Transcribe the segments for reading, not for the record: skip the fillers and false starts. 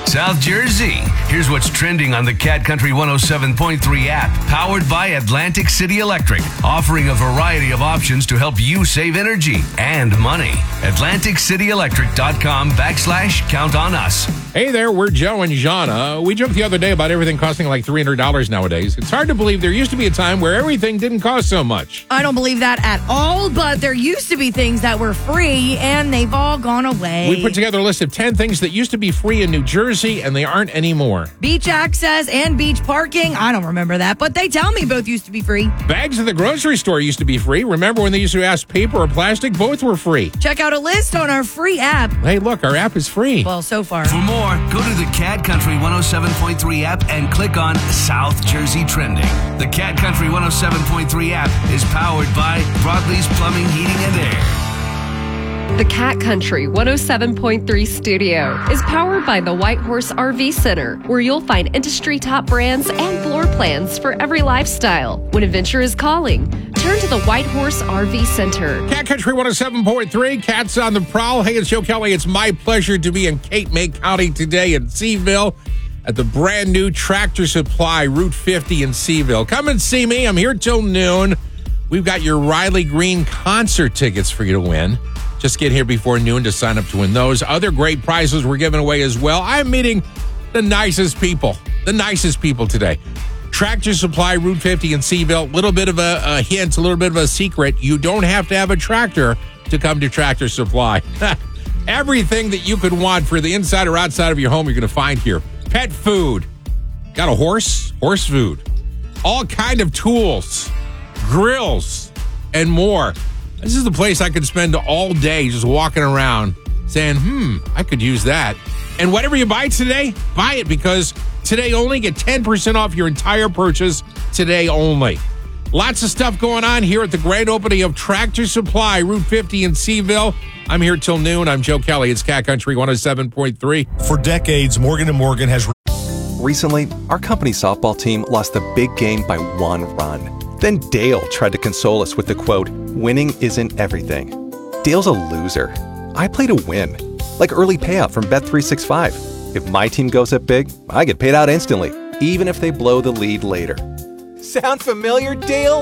South Jersey. Here's what's trending on the Cat Country 107.3 app, powered by Atlantic City Electric, offering a variety of options to help you save energy and money. AtlanticCityElectric.com/count on us. Hey there, we're Joe and Jana. We joked the other day about everything costing like $300 nowadays. It's hard to believe there used to be a time where everything didn't cost so much. I don't believe that at all, but there used to be things that were free, and they've all gone away. We put together a list of 10 things that used to be free in New Jersey, and they aren't anymore. Beach access and beach parking, I don't remember that, but they tell me both used to be free. Bags at the grocery store used to be free. Remember when they used to ask paper or plastic? Both were free. Check out a list on our free app. Hey, look, our app is free. Well, so far. For more, go to the Cat Country 107.3 app and click on South Jersey Trending. The Cat Country 107.3 app is powered by Broadlee's Plumbing, Heating, and Air. The Cat Country 107.3 studio is powered by the White Horse RV Center, where you'll find industry top brands and floor plans for every lifestyle. When adventure is calling, turn to the White Horse RV Center. Cat Country 107.3, Cat's on the prowl. Hey, it's Joe Kelly. It's my pleasure to be in Cape May County today in Seaville at the brand new Tractor Supply, Route 50 in Seaville. Come and see me. I'm here till noon. We've got your Riley Green concert tickets for you to win. Just get here before noon to sign up to win those. Other great prizes we're giving away as well. I'm meeting the nicest people today. Tractor Supply, Route 50 in Seaville. A little bit of a hint, a little bit of a secret. You don't have to have a tractor to come to Tractor Supply. Everything that you could want for the inside or outside of your home, you're going to find here. Pet food. Got a horse? Horse food. All kind of tools, grills, and more. This is the place I could spend all day just walking around saying, I could use that. And whatever you buy today, buy it, because today only, get 10% off your entire purchase today only. Lots of stuff going on here at the grand opening of Tractor Supply, Route 50 in Seaville. I'm here till noon. I'm Joe Kelly. It's Cat Country 107.3. For decades, Morgan & Morgan has... Recently, our company softball team lost the big game by 1 run. Then Dale tried to console us with the quote, "Winning isn't everything." Dale's a loser. I play to win. Like early payout from Bet365. If my team goes up big, I get paid out instantly, even if they blow the lead later. Sound familiar, Dale?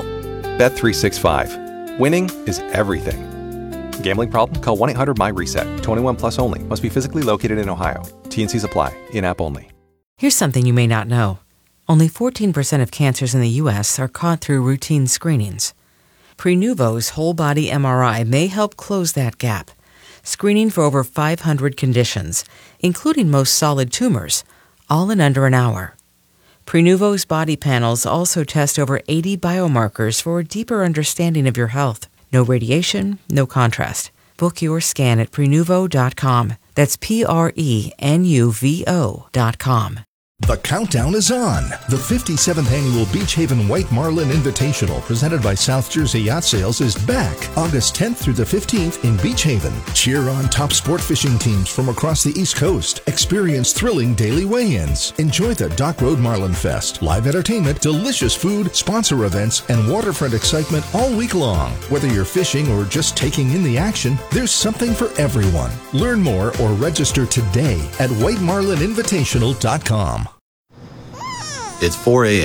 Bet365. Winning is everything. Gambling problem? Call 1-800-MY-RESET. 21 plus only. Must be physically located in Ohio. T&Cs apply. In-app only. Here's something you may not know. Only 14% of cancers in the U.S. are caught through routine screenings. Prenuvo's whole-body MRI may help close that gap, screening for over 500 conditions, including most solid tumors, all in under an hour. Prenuvo's body panels also test over 80 biomarkers for a deeper understanding of your health. No radiation, no contrast. Book your scan at Prenuvo.com. That's Prenuvo.com. The countdown is on. The 57th annual Beach Haven White Marlin Invitational, presented by South Jersey Yacht Sales, is back August 10th through the 15th in Beach Haven. Cheer on top sport fishing teams from across the East Coast. Experience thrilling daily weigh-ins. Enjoy the Dock Road Marlin Fest, live entertainment, delicious food, sponsor events, and waterfront excitement all week long. Whether you're fishing or just taking in the action, there's something for everyone. Learn more or register today at whitemarlininvitational.com. It's 4 a.m.